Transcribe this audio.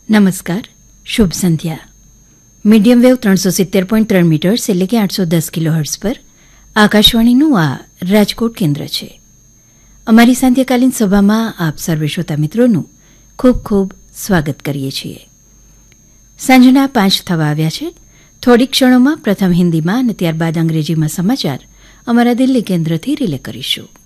નમસ્કાર, શુભ સંધ્યા. Medium wave 370.3 metres એટલે કે 810 કિલોહર્ટ્ઝ પર આકાશવાણીનું આ રાજકોટ કેન્દ્ર છે. અમારી સાંધ્યકાલીન સભામાં આપ સર્વે શ્રોતા મિત્રોનું ખૂબ ખૂબ સ્વાગત કરીએ છીએ. સાંજના 5 થવા આવ્યા છે. થોડીક ક્ષણોમાં પ્રથમ હિન્દીમાં અને ત્યારબાદ અંગ્રેજીમાં સમાચાર અમારા દિલ્હી કેન્દ્રથી રિલે કરીશું.